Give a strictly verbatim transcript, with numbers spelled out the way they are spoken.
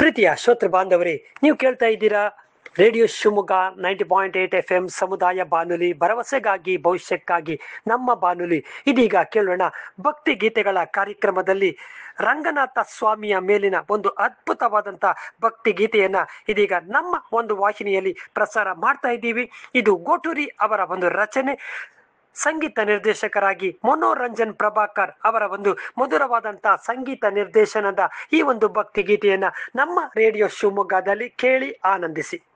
ಪ್ರೀತಿಯ ಶ್ರೋತೃ ಬಾಂಧವರೇ, ನೀವು ಕೇಳ್ತಾ ಇದ್ದೀರಾ radio Shivamogga ninety point eight F M ಸಮುದಾಯ ಬಾನುಲಿ, ಭರವಸೆಗಾಗಿ ಭವಿಷ್ಯಕ್ಕಾಗಿ ನಮ್ಮ ಬಾನುಲಿ. ಇದೀಗ ಕೇಳೋಣ ಭಕ್ತಿ ಗೀತೆಗಳ ಕಾರ್ಯಕ್ರಮದಲ್ಲಿ ರಂಗನಾಥ ಸ್ವಾಮಿಯ ಮೇಲಿನ ಒಂದು ಅದ್ಭುತವಾದಂಥ ಭಕ್ತಿ ಗೀತೆಯನ್ನ ಇದೀಗ ನಮ್ಮ ಒಂದು ವಾಹಿನಿಯಲ್ಲಿ ಪ್ರಸಾರ ಮಾಡ್ತಾ ಇದ್ದೀವಿ. ಇದು ಗೋಟೂರಿ ಅವರ ಒಂದು ರಚನೆ, ಸಂಗೀತ ನಿರ್ದೇಶಕರಾಗಿ ಮನೋರಂಜನ್ ಪ್ರಭಾಕರ್ ಅವರ ಒಂದು ಮಧುರವಾದಂತಹ ಸಂಗೀತ ನಿರ್ದೇಶನದ ಈ ಒಂದು ಭಕ್ತಿ ಗೀತೆಯನ್ನ ನಮ್ಮ ರೇಡಿಯೋ ಶಿವಮೊಗ್ಗದಲ್ಲಿ ಕೇಳಿ ಆನಂದಿಸಿ.